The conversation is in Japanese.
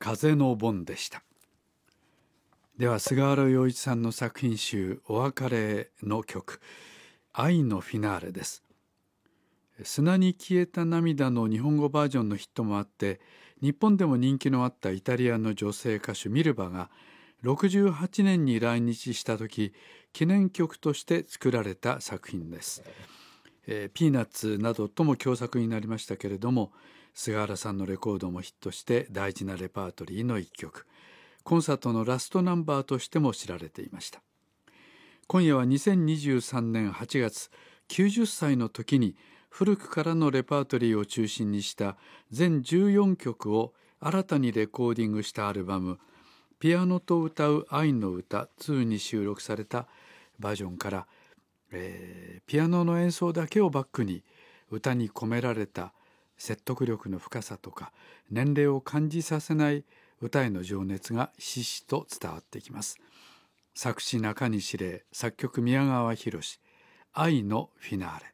風の盆でした。では菅原洋一さんの作品集お別れの曲、愛のフィナーレです。砂に消えた涙の日本語バージョンのヒットもあって、日本でも人気のあったイタリアの女性歌手ミルバが68年に来日した時、記念曲として作られた作品です。ピーナッツなどとも共作になりましたけれども、菅原さんのレコードもヒットして大事なレパートリーの一曲、コンサートのラストナンバーとしても知られていました。今夜は2023年8月、90歳の時に古くからのレパートリーを中心にした全14曲を新たにレコーディングしたアルバム、ピアノと歌う愛の歌2に収録されたバージョンから、ピアノの演奏だけをバックに歌に込められた説得力の深さとか年齢を感じさせない歌への情熱がひしひしと伝わってきます。作詞中西礼、作曲宮川博、愛のフィナーレ。